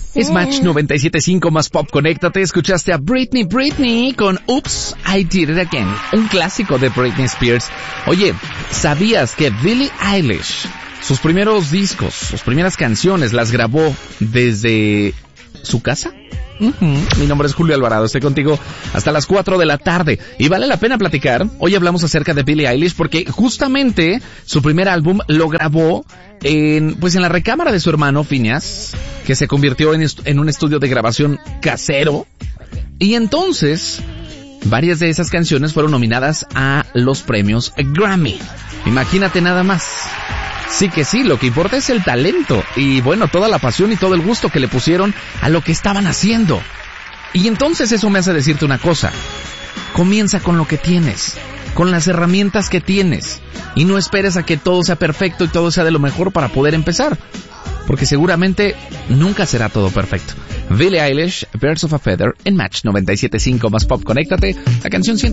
Es Match 97.5 más pop. Conéctate. Escuchaste a Britney con Oops, I Did It Again, un clásico de Britney Spears. Oye, ¿sabías que Billie Eilish, sus primeros discos, sus primeras canciones las grabó desde su casa? Mi nombre es Julio Alvarado, estoy contigo hasta las 4 de la tarde y vale la pena platicar. Hoy hablamos acerca de Billie Eilish porque justamente su primer álbum lo grabó en la recámara de su hermano Phineas, que se convirtió en un estudio de grabación casero, y entonces varias de esas canciones fueron nominadas a los premios Grammy. Imagínate nada más. Sí que sí, lo que importa es el talento y bueno, toda la pasión y todo el gusto que le pusieron a lo que estaban haciendo. Y entonces eso me hace decirte una cosa: comienza con lo que tienes, con las herramientas que tienes, y no esperes a que todo sea perfecto y todo sea de lo mejor para poder empezar, porque seguramente nunca será todo perfecto. Billie Eilish, Birds of a Feather en Match 97.5 más pop. Conéctate, la canción